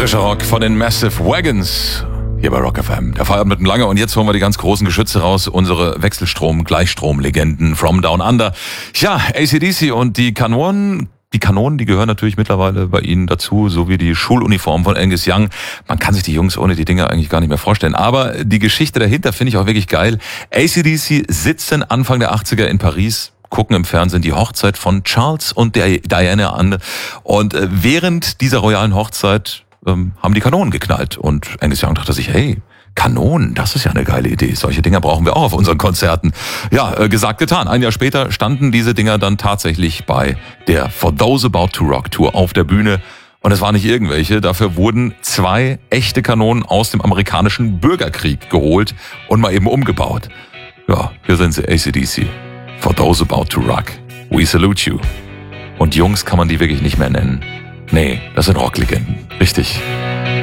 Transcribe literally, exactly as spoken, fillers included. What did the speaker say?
Frischer Rock von den Massive Wagons. Hier bei Rock F M. Der Feierabend mit dem Lange. Und jetzt holen wir die ganz großen Geschütze raus. Unsere Wechselstrom-, Gleichstrom-Legenden from Down Under. Ja, A C D C und die Kanonen. Die Kanonen, die gehören natürlich mittlerweile bei Ihnen dazu, so wie die Schuluniform von Angus Young. Man kann sich die Jungs ohne die Dinger eigentlich gar nicht mehr vorstellen. Aber die Geschichte dahinter finde ich auch wirklich geil. A C D C sitzen Anfang der achtziger in Paris, gucken im Fernsehen die Hochzeit von Charles und der Diana an. Und während dieser royalen Hochzeit ähm, haben die Kanonen geknallt. Und Angus Young dachte sich, hey, Kanonen, das ist ja eine geile Idee. Solche Dinger brauchen wir auch auf unseren Konzerten. Ja, äh, gesagt, getan. Ein Jahr später standen diese Dinger dann tatsächlich bei der For Those About to Rock Tour auf der Bühne. Und es waren nicht irgendwelche. Dafür wurden zwei echte Kanonen aus dem amerikanischen Bürgerkrieg geholt und mal eben umgebaut. Ja, hier sind sie, A C D C. For Those About to Rock. We salute you. Und Jungs kann man die wirklich nicht mehr nennen. Nee, das sind Rocklegenden. Richtig.